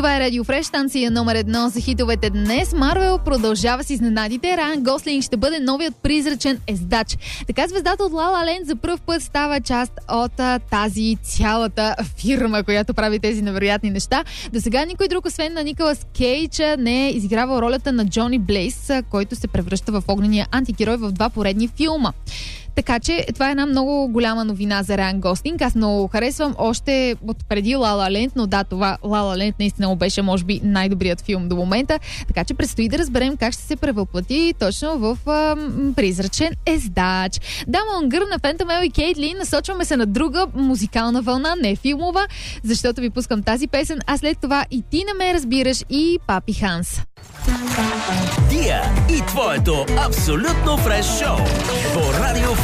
Това е Radio Fresh, станция номер 1 за хитовете днес. Марвел продължава с изненадите. Райан Гослинг ще бъде новият призрачен ездач. Така звездата от La La Land за пръв път става част от тази цялата фирма, която прави тези невероятни неща. До сега никой друг, освен на Николас Кейдж, не е изигравал ролята на Джони Блейс, който се превръща в огнения антигерой в 2 поредни филма. Така че това е една много голяма новина за Райан Гослинг. Аз много харесвам още от преди La La Land, но да, това La La Land наистина беше, може би, най-добрият филм до момента. Така че предстои да разберем как ще се превъплати точно в призрачен ездач. Дамон Гър на Фентамел и Кейтлин. Насочваме се на друга музикална вълна, не филмова, защото ви пускам тази песен, а след това и ти не ме разбираш и Папи Ханс. Дия и твоето абсолютно фреш шоу по Радио